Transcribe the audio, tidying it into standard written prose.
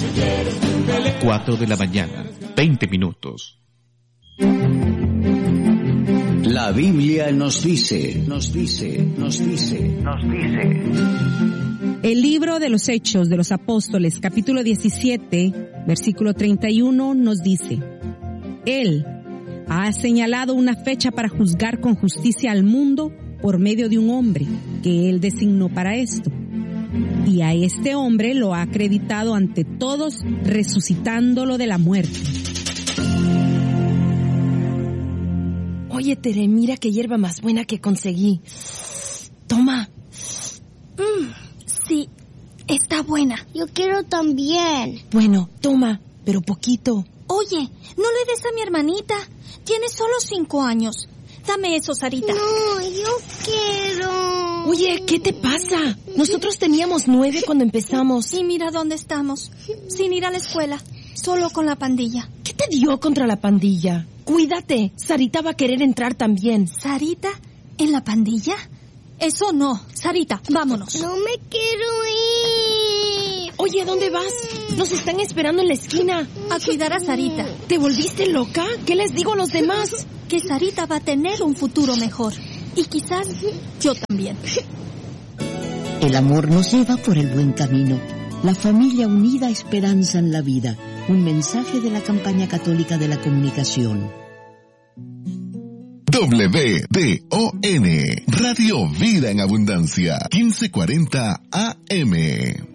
4 de la mañana, 20 minutos. La Biblia nos dice. El libro de los Hechos de los Apóstoles, capítulo 17, versículo 31, nos dice: Él ha señalado una fecha para juzgar con justicia al mundo por medio de un hombre que Él designó para esto. Y a este hombre lo ha acreditado ante todos, resucitándolo de la muerte. Oye, Tere, mira qué hierba más buena que conseguí. Toma. Sí, está buena. Yo quiero también. Bueno, toma, pero poquito. Oye, no le des a mi hermanita. Tiene solo 5 años. Dame eso, Sarita. No, yo quiero. Oye, ¿qué te pasa? Nosotros teníamos 9 cuando empezamos. Y mira dónde estamos. Sin ir a la escuela. Solo con la pandilla. ¿Qué te dio contra la pandilla? Cuídate, Sarita va a querer entrar también. ¿Sarita? ¿En la pandilla? Eso no. Sarita, vámonos. No me quiero ir. Oye, ¿dónde vas? Nos están esperando en la esquina. A cuidar a Sarita. ¿Te volviste loca? ¿Qué les digo a los demás? Que Sarita va a tener un futuro mejor. Y quizás yo también. El amor nos lleva por el buen camino. La familia unida, esperanza en la vida. Un mensaje de la campaña católica de la comunicación. WDON, Radio Vida en Abundancia, 1540 AM.